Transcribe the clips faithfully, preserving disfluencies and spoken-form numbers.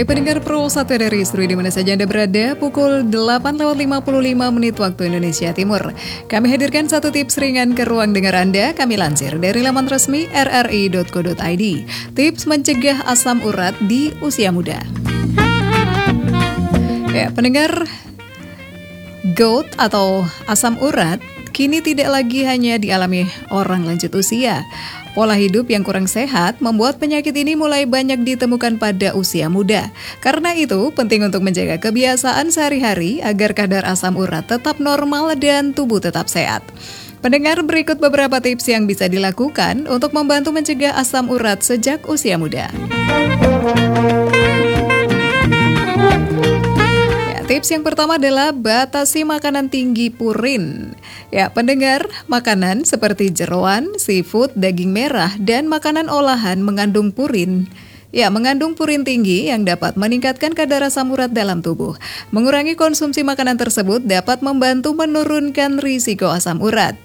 Hai pendengar Pro satu dari Istri di mana saja Anda berada, pukul delapan lewat lima puluh lima menit waktu Indonesia Timur. Kami hadirkan satu tips ringan ke ruang dengar Anda, kami lansir dari laman resmi r r i dot co dot i d. Tips mencegah asam urat di usia muda. Ya, pendengar, gout atau asam urat kini tidak lagi hanya dialami orang lanjut usia. Pola hidup yang kurang sehat membuat penyakit ini mulai banyak ditemukan pada usia muda. Karena itu, penting untuk menjaga kebiasaan sehari-hari agar kadar asam urat tetap normal dan tubuh tetap sehat. Pendengar, berikut beberapa tips yang bisa dilakukan untuk membantu mencegah asam urat sejak usia muda. Tips yang pertama adalah batasi makanan tinggi purin. Ya, pendengar, makanan seperti jeroan, seafood, daging merah, dan makanan olahan mengandung purin. Ya, mengandung purin tinggi yang dapat meningkatkan kadar asam urat dalam tubuh. Mengurangi konsumsi makanan tersebut dapat membantu menurunkan risiko asam urat.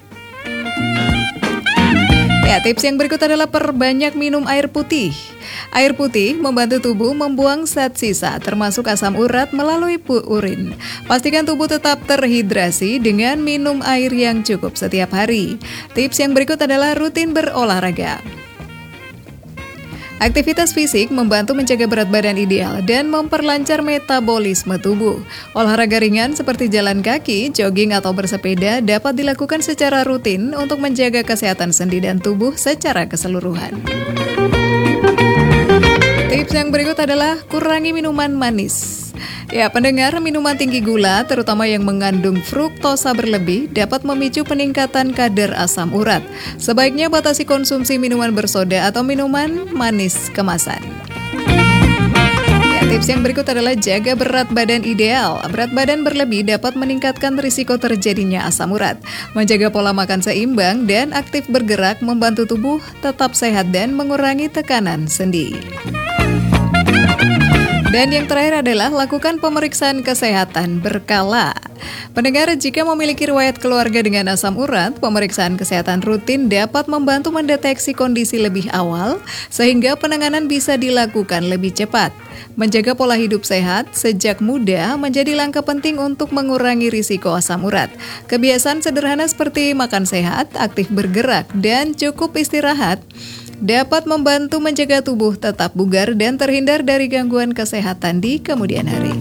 Ya, tips yang berikut adalah perbanyak minum air putih. Air putih membantu tubuh membuang zat sisa, termasuk asam urat melalui urin. Pastikan tubuh tetap terhidrasi dengan minum air yang cukup setiap hari. Tips yang berikut adalah rutin berolahraga. Aktivitas fisik membantu menjaga berat badan ideal dan memperlancar metabolisme tubuh. Olahraga ringan seperti jalan kaki, jogging, atau bersepeda dapat dilakukan secara rutin untuk menjaga kesehatan sendi dan tubuh secara keseluruhan. Tips yang berikut adalah kurangi minuman manis. Ya, pendengar, minuman tinggi gula, terutama yang mengandung fruktosa berlebih, dapat memicu peningkatan kadar asam urat. Sebaiknya batasi konsumsi minuman bersoda atau minuman manis kemasan. Ya, tips yang berikut adalah jaga berat badan ideal. Berat badan berlebih dapat meningkatkan risiko terjadinya asam urat. Menjaga pola makan seimbang dan aktif bergerak membantu tubuh tetap sehat dan mengurangi tekanan sendi. Dan yang terakhir adalah lakukan pemeriksaan kesehatan berkala. Pendengar, jika memiliki riwayat keluarga dengan asam urat, pemeriksaan kesehatan rutin dapat membantu mendeteksi kondisi lebih awal sehingga penanganan bisa dilakukan lebih cepat. Menjaga pola hidup sehat sejak muda menjadi langkah penting untuk mengurangi risiko asam urat. Kebiasaan sederhana seperti makan sehat, aktif bergerak, dan cukup istirahat dapat membantu menjaga tubuh tetap bugar dan terhindar dari gangguan kesehatan di kemudian hari.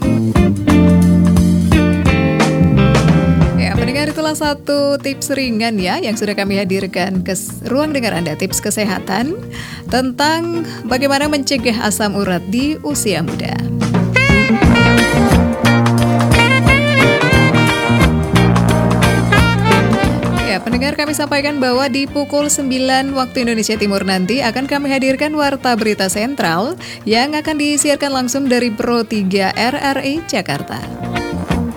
Ya, pendengar, itulah satu tips ringan ya yang sudah kami hadirkan ke ruang dengar Anda, tips kesehatan tentang bagaimana mencegah asam urat di usia muda. Pendengar, kami sampaikan bahwa di pukul sembilan waktu Indonesia Timur nanti akan kami hadirkan Warta Berita Sentral yang akan disiarkan langsung dari Pro tiga R R I Jakarta.